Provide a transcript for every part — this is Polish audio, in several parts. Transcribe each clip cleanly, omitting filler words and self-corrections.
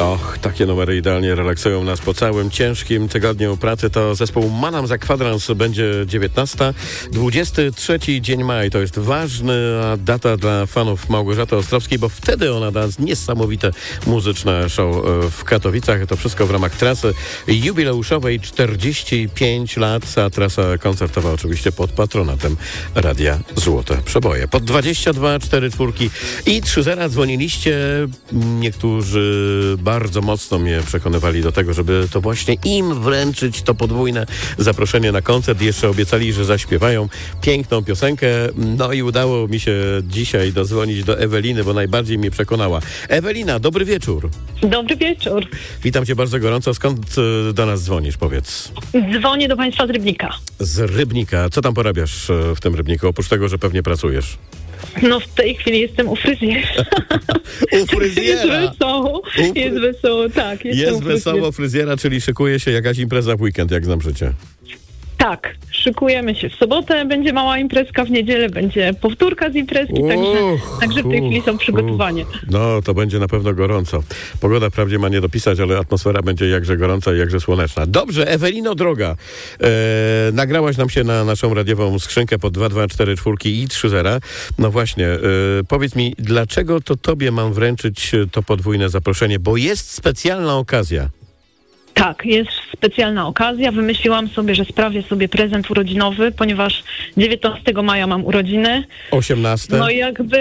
Och, takie numery idealnie relaksują nas po całym ciężkim tygodniu pracy. To zespół Manam za kwadrans, będzie 19. 23 dzień maj to jest ważna data dla fanów Małgorzaty Ostrowskiej, bo wtedy ona da niesamowite muzyczne show w Katowicach. To wszystko w ramach trasy jubileuszowej 45 lat, a trasa koncertowa oczywiście pod patronatem Radia Złote Przeboje. Pod 22, 4 czwórki i 3-0 dzwoniliście. Niektórzy bardzo mocno mnie przekonywali do tego, żeby to właśnie im wręczyć to podwójne zaproszenie na koncert. Jeszcze obiecali, że zaśpiewają piękną piosenkę. No i udało mi się dzisiaj dodzwonić do Eweliny, bo najbardziej mnie przekonała. Ewelina, dobry wieczór. Dobry wieczór. Witam cię bardzo gorąco. Skąd do nas dzwonisz, powiedz? Dzwonię do państwa z Rybnika. Z Rybnika. Co tam porabiasz w tym Rybniku, oprócz tego, że pewnie pracujesz? No w tej chwili jestem u fryzjera. U fryzjera? Jest wesoło, tak. Jest wesoło fryzjera, czyli szykuje się jakaś impreza w weekend, jak znam życie. Tak, szykujemy się w sobotę, będzie mała imprezka, w niedzielę będzie powtórka z imprezki, także w tej chwili są przygotowania. No, to będzie na pewno gorąco. Pogoda wprawdzie ma nie dopisać, ale atmosfera będzie jakże gorąca i jakże słoneczna. Dobrze, Ewelino droga, nagrałaś nam się na naszą radiową skrzynkę pod 224 i 3-0. No właśnie, powiedz mi, dlaczego to tobie mam wręczyć to podwójne zaproszenie? Bo jest specjalna okazja. Tak, jest specjalna okazja. Wymyśliłam sobie, że sprawię sobie prezent urodzinowy, ponieważ 19 maja mam urodziny. 18? No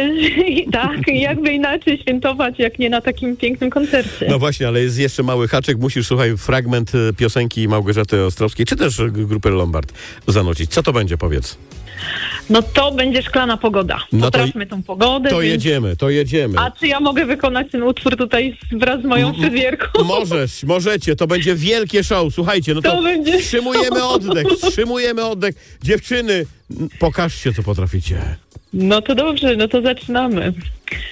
jakby inaczej świętować, jak nie na takim pięknym koncercie. No właśnie, ale jest jeszcze mały haczyk. Musisz, słuchaj, fragment piosenki Małgorzaty Ostrowskiej, czy też grupy Lombard zanucić. Co to będzie, powiedz? No to będzie Szklana Pogoda. Poprawmy tą pogodę. To jedziemy. A czy ja mogę wykonać ten utwór tutaj wraz z moją fryzjerką? Możecie. To będzie wielkie show. Słuchajcie, no to wstrzymujemy oddech. Dziewczyny, pokażcie, co potraficie. No to dobrze, no to zaczynamy.